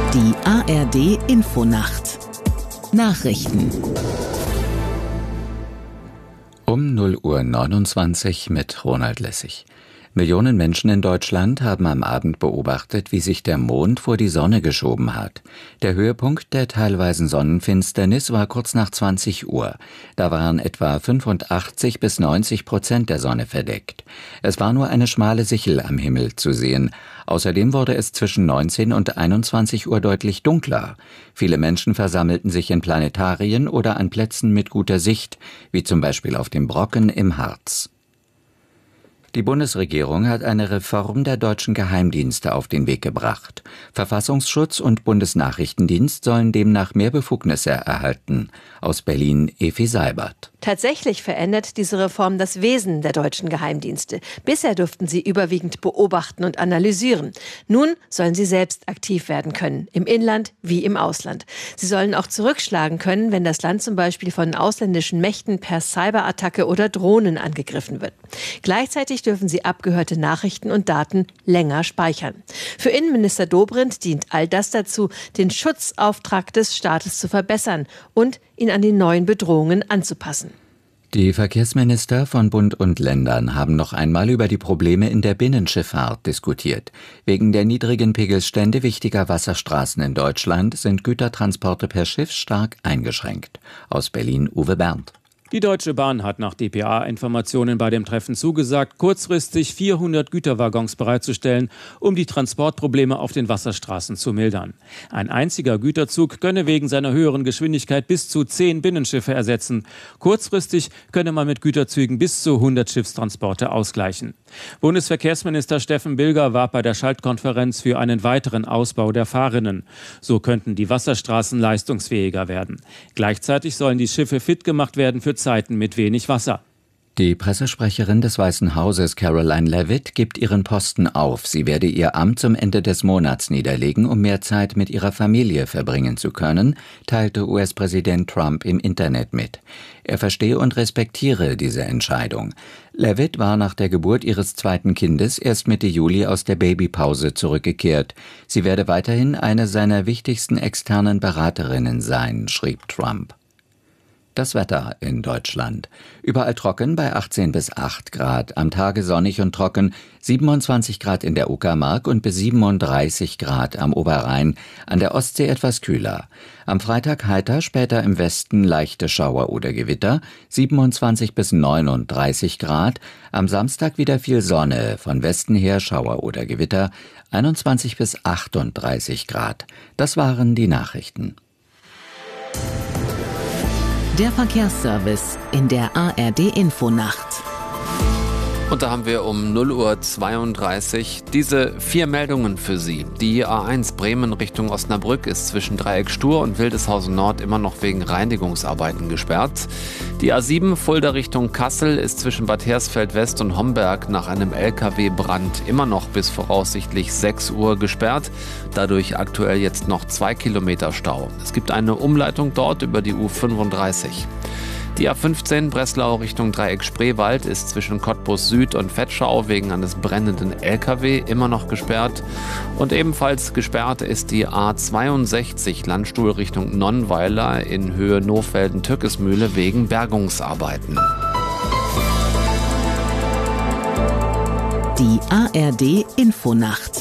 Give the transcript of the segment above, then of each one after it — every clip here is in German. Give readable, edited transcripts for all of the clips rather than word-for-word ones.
Die ARD Infonacht Nachrichten Um 0:29 Uhr mit Ronald Lessig. Millionen Menschen in Deutschland haben am Abend beobachtet, wie sich der Mond vor die Sonne geschoben hat. Der Höhepunkt der teilweisen Sonnenfinsternis war kurz nach 20 Uhr. Da waren etwa 85-90% der Sonne verdeckt. Es war nur eine schmale Sichel am Himmel zu sehen. Außerdem wurde es zwischen 19 und 21 Uhr deutlich dunkler. Viele Menschen versammelten sich in Planetarien oder an Plätzen mit guter Sicht, wie zum Beispiel auf dem Brocken im Harz. Die Bundesregierung hat eine Reform der deutschen Geheimdienste auf den Weg gebracht. Verfassungsschutz und Bundesnachrichtendienst sollen demnach mehr Befugnisse erhalten. Aus Berlin Efi Seibert. Tatsächlich verändert diese Reform das Wesen der deutschen Geheimdienste. Bisher durften sie überwiegend beobachten und analysieren. Nun sollen sie selbst aktiv werden können, im Inland wie im Ausland. Sie sollen auch zurückschlagen können, wenn das Land zum Beispiel von ausländischen Mächten per Cyberattacke oder Drohnen angegriffen wird. Gleichzeitig dürfen sie abgehörte Nachrichten und Daten länger speichern. Für Innenminister Dobrindt dient all das dazu, den Schutzauftrag des Staates zu verbessern und ihn an die neuen Bedrohungen anzupassen. Die Verkehrsminister von Bund und Ländern haben noch einmal über die Probleme in der Binnenschifffahrt diskutiert. Wegen der niedrigen Pegelstände wichtiger Wasserstraßen in Deutschland sind Gütertransporte per Schiff stark eingeschränkt. Aus Berlin Uwe Berndt. Die Deutsche Bahn hat nach dpa-Informationen bei dem Treffen zugesagt, kurzfristig 400 Güterwaggons bereitzustellen, um die Transportprobleme auf den Wasserstraßen zu mildern. Ein einziger Güterzug könne wegen seiner höheren Geschwindigkeit bis zu 10 Binnenschiffe ersetzen. Kurzfristig könne man mit Güterzügen bis zu 100 Schiffstransporte ausgleichen. Bundesverkehrsminister Steffen Bilger warb bei der Schaltkonferenz für einen weiteren Ausbau der Fahrrinnen. So könnten die Wasserstraßen leistungsfähiger werden. Gleichzeitig sollen die Schiffe fit gemacht werden für Zeiten mit wenig Wasser. Die Pressesprecherin des Weißen Hauses Caroline Leavitt gibt ihren Posten auf. Sie werde ihr Amt zum Ende des Monats niederlegen, um mehr Zeit mit ihrer Familie verbringen zu können, teilte US-Präsident Trump im Internet mit. Er verstehe und respektiere diese Entscheidung. Leavitt war nach der Geburt ihres zweiten Kindes erst Mitte Juli aus der Babypause zurückgekehrt. Sie werde weiterhin eine seiner wichtigsten externen Beraterinnen sein, schrieb Trump. Das Wetter in Deutschland. Überall trocken bei 18 bis 8 Grad. Am Tage sonnig und trocken, 27 Grad in der Uckermark und bis 37 Grad am Oberrhein. An der Ostsee etwas kühler. Am Freitag heiter, später im Westen leichte Schauer oder Gewitter, 27 bis 39 Grad. Am Samstag wieder viel Sonne, von Westen her Schauer oder Gewitter, 21 bis 38 Grad. Das waren die Nachrichten. Der Verkehrsservice in der ARD Infonacht. Und da haben wir um 0:32 Uhr diese 4 Meldungen für Sie. Die A1 Bremen Richtung Osnabrück ist zwischen Dreieck Stur und Wildeshausen Nord immer noch wegen Reinigungsarbeiten gesperrt. Die A7 Fulda Richtung Kassel ist zwischen Bad Hersfeld West und Homberg nach einem LKW-Brand immer noch bis voraussichtlich 6 Uhr gesperrt. Dadurch aktuell jetzt noch 2 Kilometer Stau. Es gibt eine Umleitung dort über die U35. Die A15 Breslau Richtung Dreieck Spreewald ist zwischen Cottbus Süd und Vetschau wegen eines brennenden LKW immer noch gesperrt. Und ebenfalls gesperrt ist die A62 Landstuhl Richtung Nonnweiler in Höhe Nohfelden-Türkesmühle wegen Bergungsarbeiten. Die ARD Infonacht.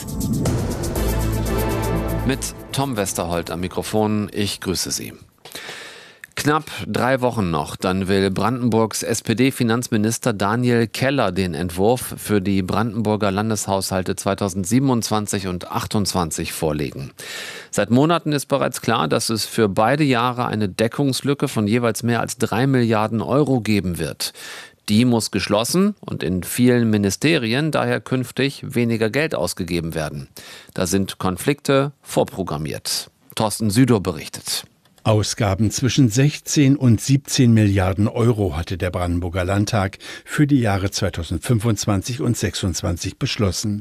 Mit Tom Westerholt am Mikrofon, ich grüße Sie. Knapp 3 Wochen noch, dann will Brandenburgs SPD-Finanzminister Daniel Keller den Entwurf für die Brandenburger Landeshaushalte 2027 und 2028 vorlegen. Seit Monaten ist bereits klar, dass es für beide Jahre eine Deckungslücke von jeweils mehr als 3 Milliarden Euro geben wird. Die muss geschlossen und in vielen Ministerien daher künftig weniger Geld ausgegeben werden. Da sind Konflikte vorprogrammiert. Thorsten Südow berichtet. Ausgaben zwischen 16 und 17 Milliarden Euro hatte der Brandenburger Landtag für die Jahre 2025 und 2026 beschlossen.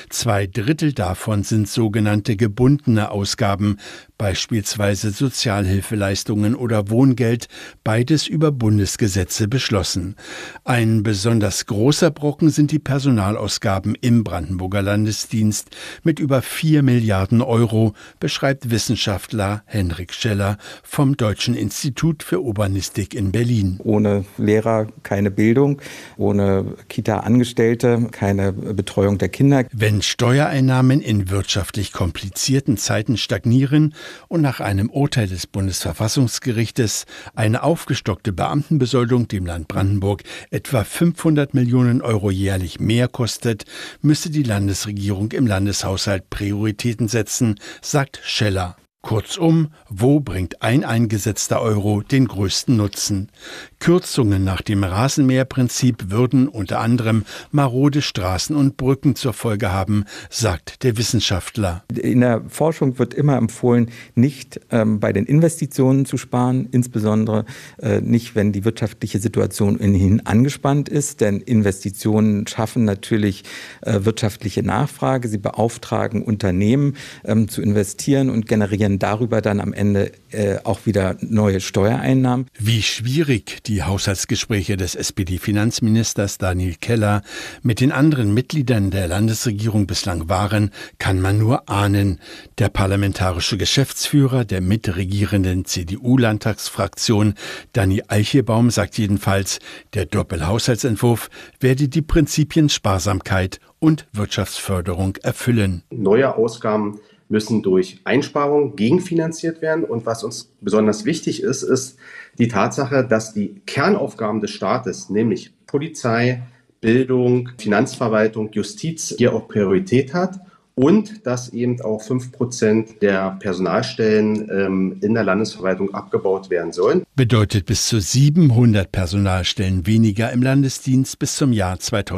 2/3 davon sind sogenannte gebundene Ausgaben, beispielsweise Sozialhilfeleistungen oder Wohngeld, beides über Bundesgesetze beschlossen. Ein besonders großer Brocken sind die Personalausgaben im Brandenburger Landesdienst mit über 4 Milliarden Euro, beschreibt Wissenschaftler Henrik Scheller vom Deutschen Institut für Urbanistik in Berlin. Ohne Lehrer keine Bildung, ohne Kita-Angestellte keine Betreuung der Kinder. Wenn Steuereinnahmen in wirtschaftlich komplizierten Zeiten stagnieren und nach einem Urteil des Bundesverfassungsgerichtes eine aufgestockte Beamtenbesoldung dem Land Brandenburg etwa 500 Millionen Euro jährlich mehr kostet, müsse die Landesregierung im Landeshaushalt Prioritäten setzen, sagt Scheller. Kurzum, wo bringt ein eingesetzter Euro den größten Nutzen? Kürzungen nach dem Rasenmäherprinzip würden unter anderem marode Straßen und Brücken zur Folge haben, sagt der Wissenschaftler. In der Forschung wird immer empfohlen, nicht bei den Investitionen zu sparen, insbesondere nicht, wenn die wirtschaftliche Situation ohnehin angespannt ist, denn Investitionen schaffen natürlich wirtschaftliche Nachfrage. Sie beauftragen Unternehmen zu investieren und generieren darüber dann am Ende auch wieder neue Steuereinnahmen. Wie schwierig die Haushaltsgespräche des SPD-Finanzministers Daniel Keller mit den anderen Mitgliedern der Landesregierung bislang waren, kann man nur ahnen. Der parlamentarische Geschäftsführer der mitregierenden CDU-Landtagsfraktion, Danny Eichelbaum, sagt jedenfalls, der Doppelhaushaltsentwurf werde die Prinzipien Sparsamkeit und Wirtschaftsförderung erfüllen. Neue Ausgaben müssen durch Einsparungen gegenfinanziert werden. Und was uns besonders wichtig ist, ist die Tatsache, dass die Kernaufgaben des Staates, nämlich Polizei, Bildung, Finanzverwaltung, Justiz, hier auch Priorität hat. Und dass eben auch 5% der Personalstellen in der Landesverwaltung abgebaut werden sollen. Bedeutet bis zu 700 Personalstellen weniger im Landesdienst bis zum Jahr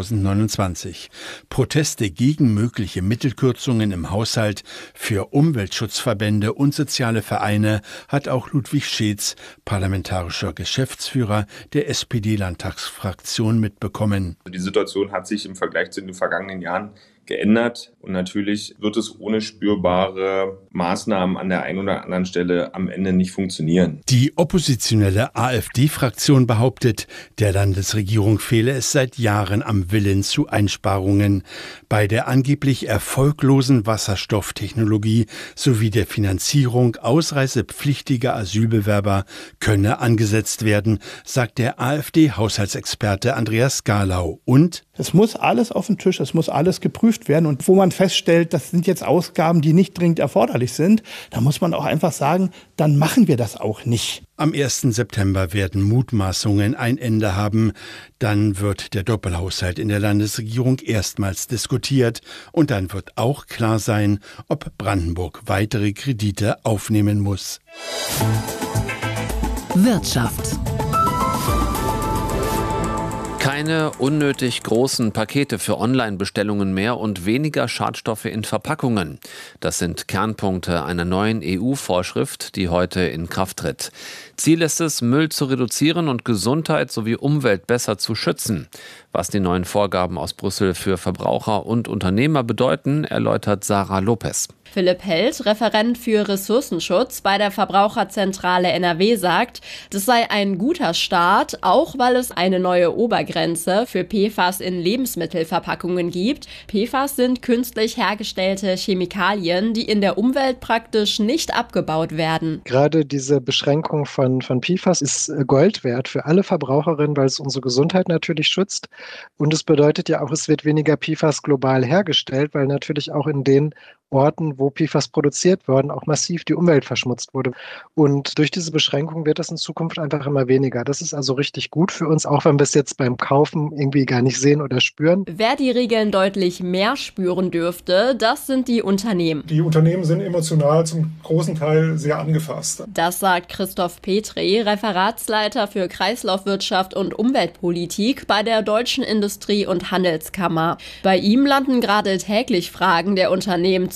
2029. Proteste gegen mögliche Mittelkürzungen im Haushalt für Umweltschutzverbände und soziale Vereine hat auch Ludwig Scheetz, parlamentarischer Geschäftsführer der SPD-Landtagsfraktion, mitbekommen. Die Situation hat sich im Vergleich zu den vergangenen Jahren geändert und natürlich wird es ohne spürbare Maßnahmen an der einen oder anderen Stelle am Ende nicht funktionieren. Die oppositionelle AfD-Fraktion behauptet, der Landesregierung fehle es seit Jahren am Willen zu Einsparungen. Bei der angeblich erfolglosen Wasserstofftechnologie sowie der Finanzierung ausreisepflichtiger Asylbewerber könne angesetzt werden, sagt der AfD-Haushaltsexperte Andreas Garlau. Und es muss alles auf den Tisch, es muss alles geprüft werden. Und wo man feststellt, das sind jetzt Ausgaben, die nicht dringend erforderlich sind, da muss man auch einfach sagen, dann machen wir das auch nicht. Am 1. September werden Mutmaßungen ein Ende haben. Dann wird der Doppelhaushalt in der Landesregierung erstmals diskutiert. Und dann wird auch klar sein, ob Brandenburg weitere Kredite aufnehmen muss. Wirtschaft. Keine unnötig großen Pakete für Online-Bestellungen mehr und weniger Schadstoffe in Verpackungen. Das sind Kernpunkte einer neuen EU-Vorschrift, die heute in Kraft tritt. Ziel ist es, Müll zu reduzieren und Gesundheit sowie Umwelt besser zu schützen. Was die neuen Vorgaben aus Brüssel für Verbraucher und Unternehmer bedeuten, erläutert Sarah Lopez. Philipp Held, Referent für Ressourcenschutz bei der Verbraucherzentrale NRW, sagt, das sei ein guter Start, auch weil es eine neue Obergrenze für PFAS in Lebensmittelverpackungen gibt. PFAS sind künstlich hergestellte Chemikalien, die in der Umwelt praktisch nicht abgebaut werden. Gerade diese Beschränkung von PFAS ist Gold wert für alle Verbraucherinnen, weil es unsere Gesundheit natürlich schützt. Und es bedeutet ja auch, es wird weniger PFAS global hergestellt, weil natürlich auch in den Orten, wo PFAS produziert worden, auch massiv die Umwelt verschmutzt wurde. Und durch diese Beschränkung wird das in Zukunft einfach immer weniger. Das ist also richtig gut für uns, auch wenn wir es jetzt beim Kaufen irgendwie gar nicht sehen oder spüren. Wer die Regeln deutlich mehr spüren dürfte, das sind die Unternehmen. Die Unternehmen sind emotional zum großen Teil sehr angefasst. Das sagt Christoph Petri, Referatsleiter für Kreislaufwirtschaft und Umweltpolitik bei der Deutschen Industrie- und Handelskammer. Bei ihm landen gerade täglich Fragen der Unternehmen zu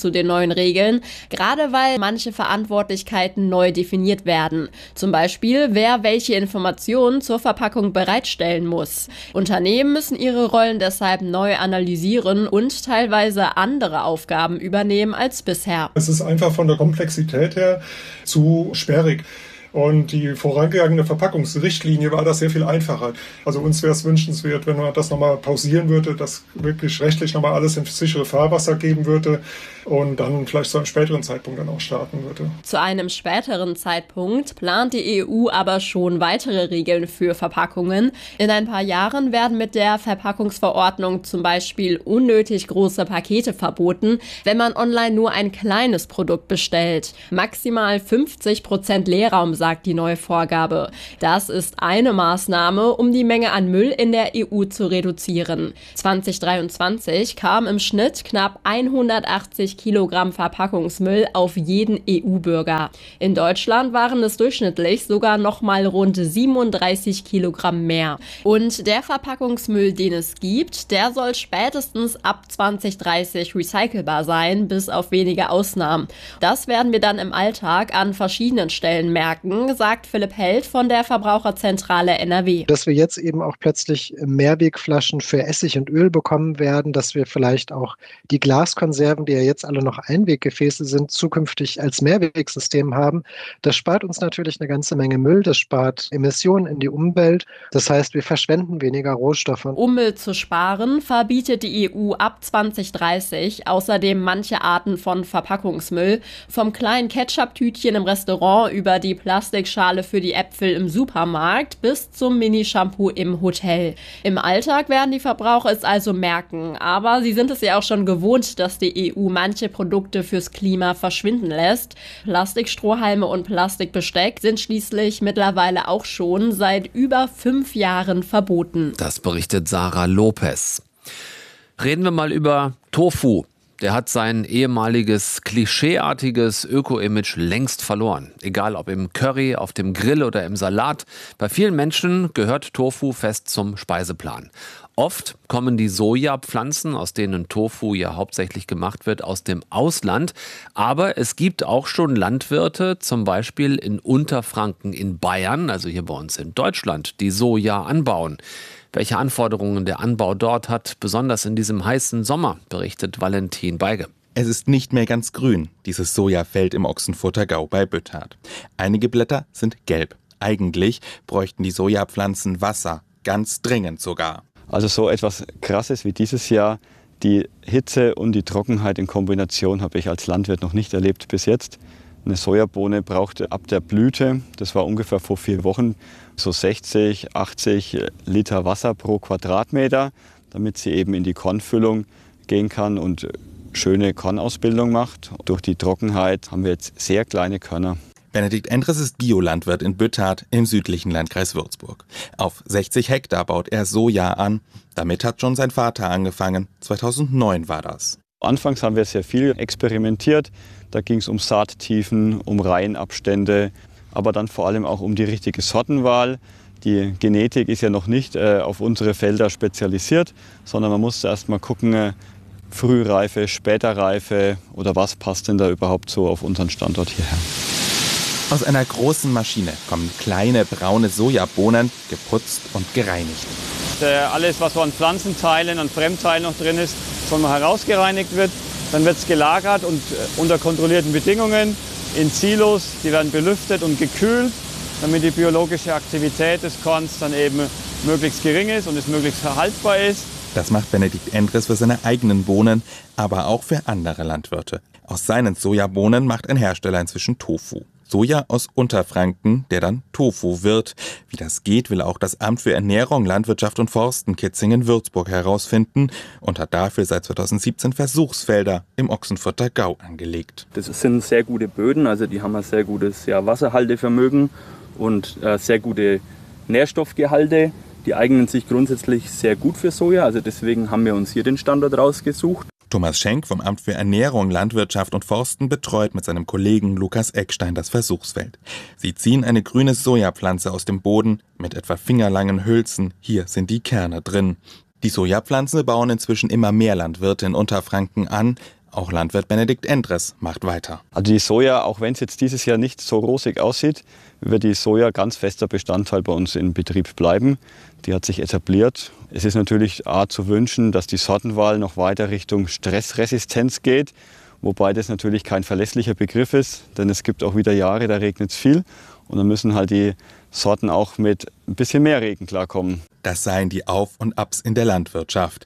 zu den neuen Regeln, gerade weil manche Verantwortlichkeiten neu definiert werden. Zum Beispiel, wer welche Informationen zur Verpackung bereitstellen muss. Unternehmen müssen ihre Rollen deshalb neu analysieren und teilweise andere Aufgaben übernehmen als bisher. Es ist einfach von der Komplexität her zu sperrig. Und die vorangegangene Verpackungsrichtlinie war das sehr viel einfacher. Also uns wäre es wünschenswert, wenn man das nochmal pausieren würde, dass wirklich rechtlich nochmal alles ins sichere Fahrwasser geben würde und dann vielleicht zu einem späteren Zeitpunkt dann auch starten würde. Zu einem späteren Zeitpunkt plant die EU aber schon weitere Regeln für Verpackungen. In ein paar Jahren werden mit der Verpackungsverordnung zum Beispiel unnötig große Pakete verboten, wenn man online nur ein kleines Produkt bestellt. Maximal 50% Leerraum, sagt die neue Vorgabe. Das ist eine Maßnahme, um die Menge an Müll in der EU zu reduzieren. 2023 kam im Schnitt knapp 180 Kilogramm Verpackungsmüll auf jeden EU-Bürger. In Deutschland waren es durchschnittlich sogar noch mal rund 37 Kilogramm mehr. Und der Verpackungsmüll, den es gibt, der soll spätestens ab 2030 recycelbar sein, bis auf wenige Ausnahmen. Das werden wir dann im Alltag an verschiedenen Stellen merken, sagt Philipp Held von der Verbraucherzentrale NRW. Dass wir jetzt eben auch plötzlich Mehrwegflaschen für Essig und Öl bekommen werden, dass wir vielleicht auch die Glaskonserven, die ja jetzt alle noch Einweggefäße sind, zukünftig als Mehrwegsystem haben. Das spart uns natürlich eine ganze Menge Müll, das spart Emissionen in die Umwelt. Das heißt, wir verschwenden weniger Rohstoffe. Um Müll zu sparen, verbietet die EU ab 2030 außerdem manche Arten von Verpackungsmüll, vom kleinen Ketchup-Tütchen im Restaurant über die Plastikschale für die Äpfel im Supermarkt bis zum Mini-Shampoo im Hotel. Im Alltag werden die Verbraucher es also merken, aber sie sind es ja auch schon gewohnt, dass die EU manche Produkte fürs Klima verschwinden lässt. Plastikstrohhalme und Plastikbesteck sind schließlich mittlerweile auch schon seit über 5 Jahren verboten. Das berichtet Sarah Lopez. Reden wir mal über Tofu. Der hat sein ehemaliges klischeeartiges Öko-Image längst verloren. Egal ob im Curry, auf dem Grill oder im Salat. Bei vielen Menschen gehört Tofu fest zum Speiseplan. Oft kommen die Sojapflanzen, aus denen Tofu ja hauptsächlich gemacht wird, aus dem Ausland. Aber es gibt auch schon Landwirte, zum Beispiel in Unterfranken in Bayern, also hier bei uns in Deutschland, die Soja anbauen. Welche Anforderungen der Anbau dort hat, besonders in diesem heißen Sommer, berichtet Valentin Beige. Es ist nicht mehr ganz grün, dieses Sojafeld im Ochsenfurter-Gau bei Büttard. Einige Blätter sind gelb. Eigentlich bräuchten die Sojapflanzen Wasser, ganz dringend sogar. Also so etwas Krasses wie dieses Jahr, die Hitze und die Trockenheit in Kombination habe ich als Landwirt noch nicht erlebt bis jetzt. Eine Sojabohne brauchte ab der Blüte, das war ungefähr vor 4 Wochen, so 60, 80 Liter Wasser pro Quadratmeter, damit sie eben in die Kornfüllung gehen kann und schöne Kornausbildung macht. Durch die Trockenheit haben wir jetzt sehr kleine Körner. Benedikt Endres ist Biolandwirt in Büttard im südlichen Landkreis Würzburg. Auf 60 Hektar baut er Soja an. Damit hat schon sein Vater angefangen. 2009 war das. Anfangs haben wir sehr viel experimentiert. Da ging es um Saattiefen, um Reihenabstände, aber dann vor allem auch um die richtige Sortenwahl. Die Genetik ist ja noch nicht auf unsere Felder spezialisiert, sondern man musste erst mal gucken, Frühreife, Späterreife oder was passt denn da überhaupt so auf unseren Standort hierher. Aus einer großen Maschine kommen kleine braune Sojabohnen, geputzt und gereinigt. Alles, was so an Pflanzenteilen, an Fremdteilen noch drin ist, soll mal herausgereinigt wird. Dann wird es gelagert und unter kontrollierten Bedingungen in Silos. Die werden belüftet und gekühlt, damit die biologische Aktivität des Korns dann eben möglichst gering ist und es möglichst haltbar ist. Das macht Benedikt Endres für seine eigenen Bohnen, aber auch für andere Landwirte. Aus seinen Sojabohnen macht ein Hersteller inzwischen Tofu. Soja aus Unterfranken, der dann Tofu wird. Wie das geht, will auch das Amt für Ernährung, Landwirtschaft und Forsten Kitzingen-Würzburg herausfinden und hat dafür seit 2017 Versuchsfelder im Ochsenfurter Gau angelegt. Das sind sehr gute Böden, also die haben ein sehr gutes Wasserhaltevermögen und sehr gute Nährstoffgehalte. Die eignen sich grundsätzlich sehr gut für Soja, also deswegen haben wir uns hier den Standort rausgesucht. Thomas Schenk vom Amt für Ernährung, Landwirtschaft und Forsten betreut mit seinem Kollegen Lukas Eckstein das Versuchsfeld. Sie ziehen eine grüne Sojapflanze aus dem Boden mit etwa fingerlangen Hülsen. Hier sind die Kerne drin. Die Sojapflanze bauen inzwischen immer mehr Landwirte in Unterfranken an. Auch Landwirt Benedikt Endres macht weiter. Also die Soja, auch wenn es jetzt dieses Jahr nicht so rosig aussieht, wird die Soja ganz fester Bestandteil bei uns im Betrieb bleiben. Die hat sich etabliert. Es ist natürlich zu wünschen, dass die Sortenwahl noch weiter Richtung Stressresistenz geht. Wobei das natürlich kein verlässlicher Begriff ist, denn es gibt auch wieder Jahre, da regnet es viel. Und dann müssen halt die Sorten auch mit ein bisschen mehr Regen klarkommen. Das seien die Auf- und Abs in der Landwirtschaft.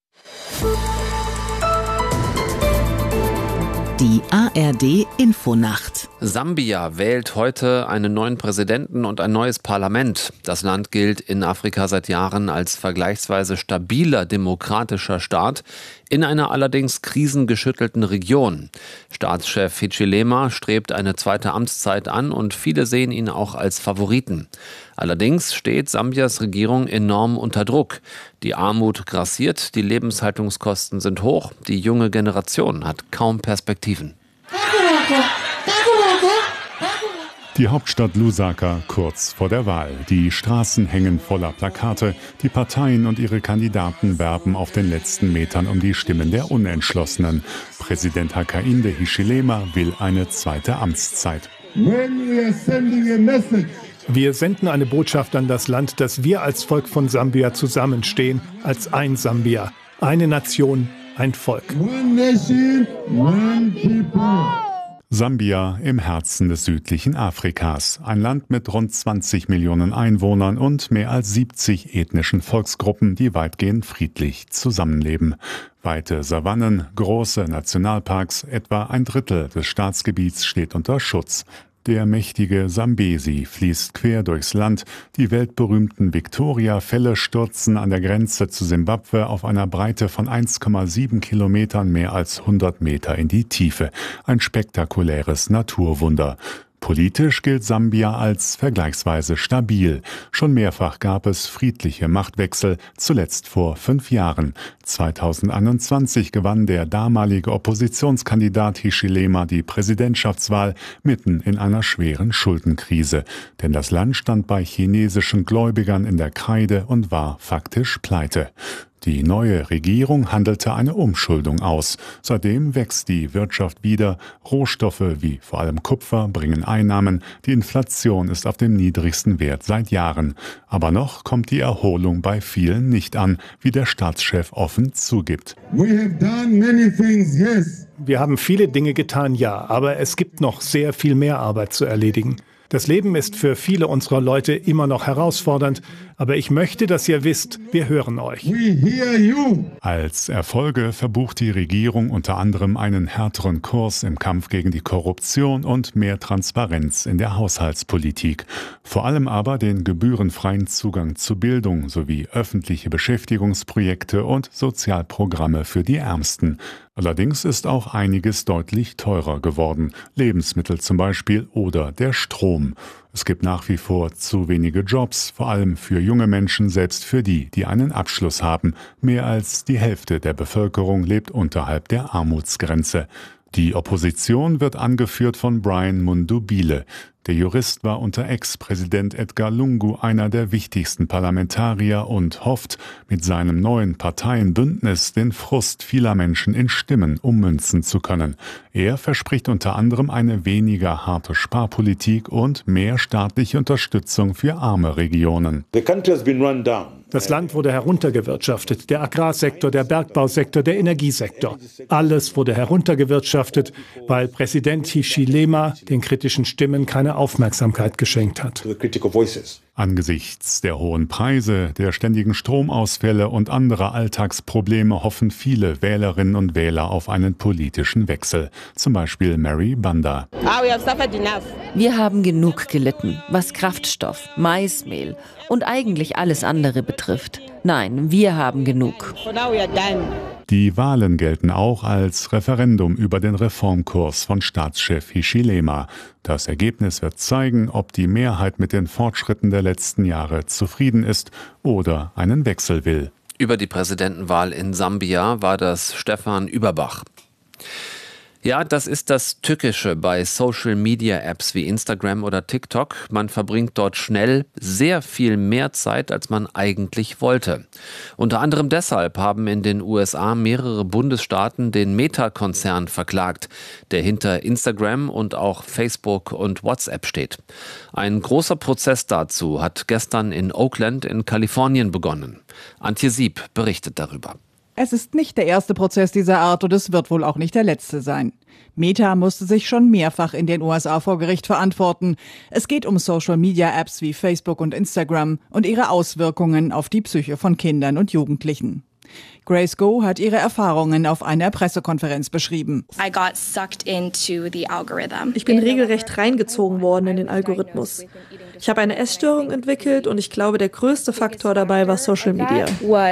Die ARD Infonacht. Sambia wählt heute einen neuen Präsidenten und ein neues Parlament. Das Land gilt in Afrika seit Jahren als vergleichsweise stabiler demokratischer Staat in einer allerdings krisengeschüttelten Region. Staatschef Hichilema strebt eine zweite Amtszeit an und viele sehen ihn auch als Favoriten. Allerdings steht Sambias Regierung enorm unter Druck. Die Armut grassiert, die Lebenshaltungskosten sind hoch, die junge Generation hat kaum Perspektiven. Die Hauptstadt Lusaka kurz vor der Wahl. Die Straßen hängen voller Plakate. Die Parteien und ihre Kandidaten werben auf den letzten Metern um die Stimmen der Unentschlossenen. Präsident Hakainde Hichilema will eine zweite Amtszeit. Wir senden eine Botschaft an das Land, dass wir als Volk von Sambia zusammenstehen, als ein Sambia, eine Nation, ein Volk. One nation, one people. Sambia im Herzen des südlichen Afrikas. Ein Land mit rund 20 Millionen Einwohnern und mehr als 70 ethnischen Volksgruppen, die weitgehend friedlich zusammenleben. Weite Savannen, große Nationalparks, etwa ein Drittel des Staatsgebiets steht unter Schutz. Der mächtige Sambesi fließt quer durchs Land. Die weltberühmten Victoria-Fälle stürzen an der Grenze zu Simbabwe auf einer Breite von 1,7 Kilometern mehr als 100 Meter in die Tiefe. Ein spektakuläres Naturwunder. Politisch gilt Sambia als vergleichsweise stabil. Schon mehrfach gab es friedliche Machtwechsel, zuletzt vor 5 Jahren. 2021 gewann der damalige Oppositionskandidat Hichilema die Präsidentschaftswahl mitten in einer schweren Schuldenkrise. Denn das Land stand bei chinesischen Gläubigern in der Kreide und war faktisch pleite. Die neue Regierung handelte eine Umschuldung aus. Seitdem wächst die Wirtschaft wieder. Rohstoffe wie vor allem Kupfer bringen Einnahmen. Die Inflation ist auf dem niedrigsten Wert seit Jahren. Aber noch kommt die Erholung bei vielen nicht an, wie der Staatschef offen zugibt. Wir haben viele Dinge getan, ja, aber es gibt noch sehr viel mehr Arbeit zu erledigen. Das Leben ist für viele unserer Leute immer noch herausfordernd, aber ich möchte, dass ihr wisst, wir hören euch. Als Erfolge verbucht die Regierung unter anderem einen härteren Kurs im Kampf gegen die Korruption und mehr Transparenz in der Haushaltspolitik. Vor allem aber den gebührenfreien Zugang zu Bildung sowie öffentliche Beschäftigungsprojekte und Sozialprogramme für die Ärmsten. Allerdings ist auch einiges deutlich teurer geworden. Lebensmittel zum Beispiel oder der Strom. Es gibt nach wie vor zu wenige Jobs, vor allem für junge Menschen, selbst für die, die einen Abschluss haben. Mehr als die Hälfte der Bevölkerung lebt unterhalb der Armutsgrenze. Die Opposition wird angeführt von Brian Mundubile. Der Jurist war unter Ex-Präsident Edgar Lungu einer der wichtigsten Parlamentarier und hofft, mit seinem neuen Parteienbündnis den Frust vieler Menschen in Stimmen ummünzen zu können. Er verspricht unter anderem eine weniger harte Sparpolitik und mehr staatliche Unterstützung für arme Regionen. Das Land wurde heruntergewirtschaftet, der Agrarsektor, der Bergbausektor, der Energiesektor. Alles wurde heruntergewirtschaftet, weil Präsident Hichilema den kritischen Stimmen keine Aufmerksamkeit geschenkt hat. Angesichts der hohen Preise, der ständigen Stromausfälle und anderer Alltagsprobleme hoffen viele Wählerinnen und Wähler auf einen politischen Wechsel. Zum Beispiel Mary Banda. Wir haben genug gelitten, was Kraftstoff, Maismehl und eigentlich alles andere betrifft. Nein, wir haben genug. Die Wahlen gelten auch als Referendum über den Reformkurs von Staatschef Hichilema. Das Ergebnis wird zeigen, ob die Mehrheit mit den Fortschritten der letzten Jahre zufrieden ist oder einen Wechsel will. Über die Präsidentenwahl in Sambia war das Stefan Überbach. Ja, das ist das Tückische bei Social-Media-Apps wie Instagram oder TikTok. Man verbringt dort schnell sehr viel mehr Zeit, als man eigentlich wollte. Unter anderem deshalb haben in den USA mehrere Bundesstaaten den Meta-Konzern verklagt, der hinter Instagram und auch Facebook und WhatsApp steht. Ein großer Prozess dazu hat gestern in Oakland in Kalifornien begonnen. Antje Sieb berichtet darüber. Es ist nicht der erste Prozess dieser Art und es wird wohl auch nicht der letzte sein. Meta musste sich schon mehrfach in den USA vor Gericht verantworten. Es geht um Social-Media-Apps wie Facebook und Instagram und ihre Auswirkungen auf die Psyche von Kindern und Jugendlichen. Grace Go hat ihre Erfahrungen auf einer Pressekonferenz beschrieben. Ich bin regelrecht reingezogen worden in den Algorithmus. Ich habe eine Essstörung entwickelt und ich glaube, der größte Faktor dabei war Social Media.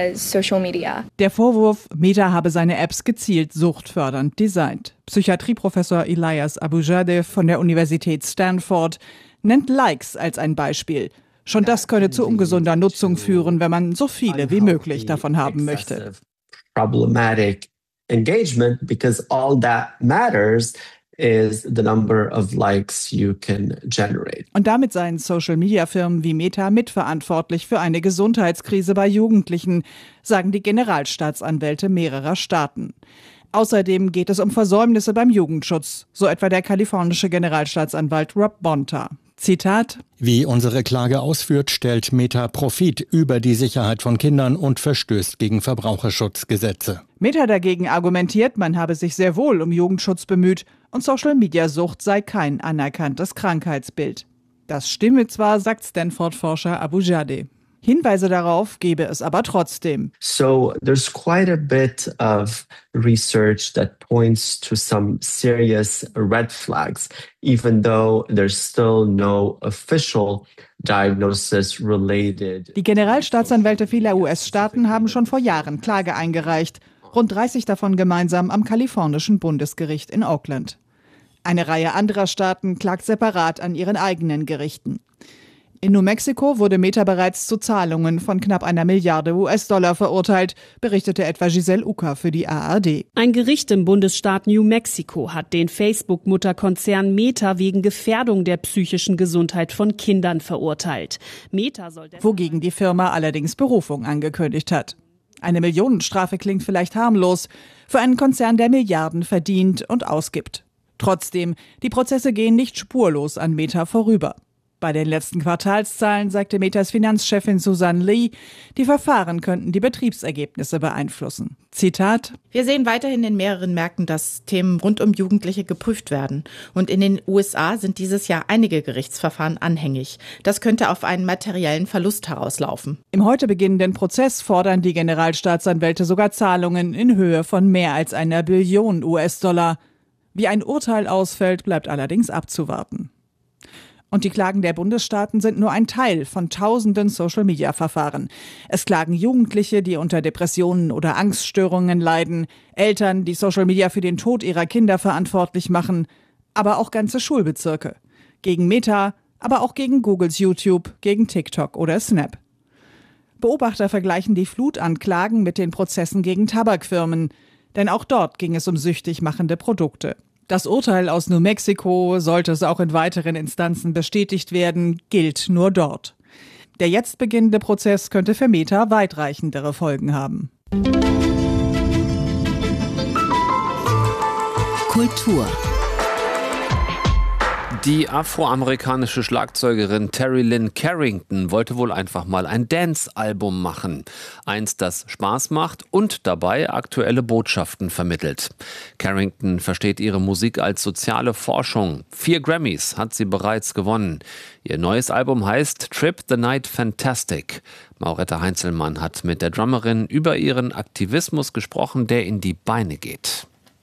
Der Vorwurf, Meta habe seine Apps gezielt suchtfördernd designt. Psychiatrieprofessor Elias Abujadeh von der Universität Stanford nennt Likes als ein Beispiel. Schon das könne zu ungesunder Nutzung führen, wenn man so viele wie möglich davon haben möchte. Problematic engagement because all that matters is the number of likes you can generate. Und damit seien Social-Media-Firmen wie Meta mitverantwortlich für eine Gesundheitskrise bei Jugendlichen, sagen die Generalstaatsanwälte mehrerer Staaten. Außerdem geht es um Versäumnisse beim Jugendschutz, so etwa der kalifornische Generalstaatsanwalt Rob Bonta. Zitat: Wie unsere Klage ausführt, stellt Meta Profit über die Sicherheit von Kindern und verstößt gegen Verbraucherschutzgesetze. Meta dagegen argumentiert, man habe sich sehr wohl um Jugendschutz bemüht und Social-Media-Sucht sei kein anerkanntes Krankheitsbild. Das stimme zwar, sagt Stanford-Forscher Abujadeh. Hinweise darauf gebe es aber trotzdem. So there's quite a bit of research that points to some serious red flags, even though there's still no official diagnosis related. Die Generalstaatsanwälte vieler US-Staaten haben schon vor Jahren Klage eingereicht, rund 30 davon gemeinsam am kalifornischen Bundesgericht in Oakland. Eine Reihe anderer Staaten klagt separat an ihren eigenen Gerichten. In New Mexico wurde Meta bereits zu Zahlungen von knapp 1 Milliarde US-Dollar verurteilt, berichtete etwa Giselle Ucker für die ARD. Ein Gericht im Bundesstaat New Mexico hat den Facebook-Mutterkonzern Meta wegen Gefährdung der psychischen Gesundheit von Kindern verurteilt. Meta soll wogegen die Firma allerdings Berufung angekündigt hat. Eine Millionenstrafe klingt vielleicht harmlos für einen Konzern, der Milliarden verdient und ausgibt. Trotzdem, die Prozesse gehen nicht spurlos an Meta vorüber. Bei den letzten Quartalszahlen sagte Metas Finanzchefin Susan Lee, die Verfahren könnten die Betriebsergebnisse beeinflussen. Zitat: Wir sehen weiterhin in mehreren Märkten, dass Themen rund um Jugendliche geprüft werden. Und in den USA sind dieses Jahr einige Gerichtsverfahren anhängig. Das könnte auf einen materiellen Verlust herauslaufen. Im heute beginnenden Prozess fordern die Generalstaatsanwälte sogar Zahlungen in Höhe von mehr als 1 Billion US-Dollar. Wie ein Urteil ausfällt, bleibt allerdings abzuwarten. Und die Klagen der Bundesstaaten sind nur ein Teil von tausenden Social-Media-Verfahren. Es klagen Jugendliche, die unter Depressionen oder Angststörungen leiden, Eltern, die Social-Media für den Tod ihrer Kinder verantwortlich machen, aber auch ganze Schulbezirke. Gegen Meta, aber auch gegen Googles YouTube, gegen TikTok oder Snap. Beobachter vergleichen die Flutanklagen mit den Prozessen gegen Tabakfirmen, denn auch dort ging es um süchtig machende Produkte. Das Urteil aus New Mexico, sollte es auch in weiteren Instanzen bestätigt werden, gilt nur dort. Der jetzt beginnende Prozess könnte für Meta weitreichendere Folgen haben. Kultur. Die afroamerikanische Schlagzeugerin Terry Lynn Carrington wollte wohl einfach mal ein Dance-Album machen. Eins, das Spaß macht und dabei aktuelle Botschaften vermittelt. Carrington versteht ihre Musik als soziale Forschung. 4 Grammys hat sie bereits gewonnen. Ihr neues Album heißt Trip the Night Fantastic. Mauretta Heinzelmann hat mit der Drummerin über ihren Aktivismus gesprochen, der in die Beine geht.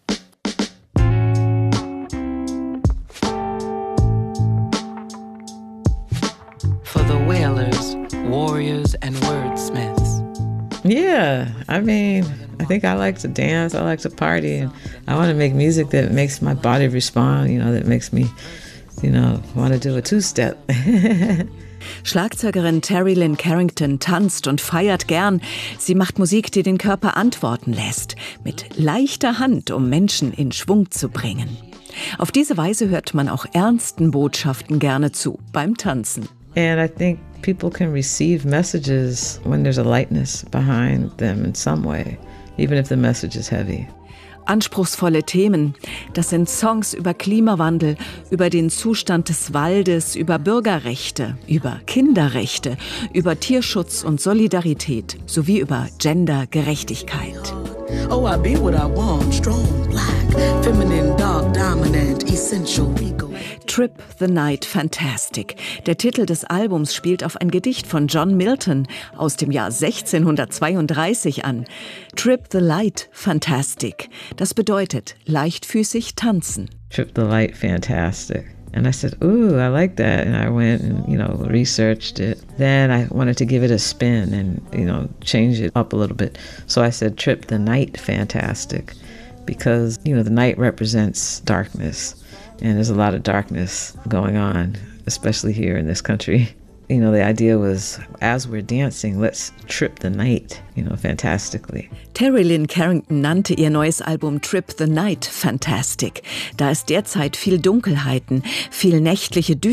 Wailers, warriors, and wordsmiths. Yeah, I mean, I think I like to dance, I like to party, and I want to make music that makes my body respond, that makes me, want to do a two-step. Schlagzeugerin Terry Lynn Carrington tanzt und feiert gern. Sie macht Musik, die den Körper antworten lässt, mit leichter Hand, um Menschen in Schwung zu bringen. Auf diese Weise hört man auch ernsten Botschaften gerne zu beim Tanzen. And I think people can receive messages when there's a lightness behind them in some way, even if the message is heavy. Anspruchsvolle Themen, das sind Songs über Klimawandel, über den Zustand des Waldes, über Bürgerrechte, über Kinderrechte, über Tierschutz und Solidarität sowie über Gendergerechtigkeit. Oh, I be what I want, strong, black, feminine, dark, dominant, essential, regal. Trip the Night Fantastic. Der Titel des Albums spielt auf ein Gedicht von John Milton aus dem Jahr 1632 an. Trip the Light Fantastic. Das bedeutet leichtfüßig tanzen. Trip the Light Fantastic. And I said, ooh, I like that. And I went and, researched it. Then I wanted to give it a spin and, change it up a little bit. So I said, Trip the Night Fantastic. Because, the night represents darkness. And there's a lot of darkness going on, especially here in this country. The idea was, as we're dancing, let's trip the night, fantastically. Terry Lynn Carrington nannte ihr neues Album Trip the Night Fantastic. Da es derzeit viel Dunkelheiten, viel nächtliche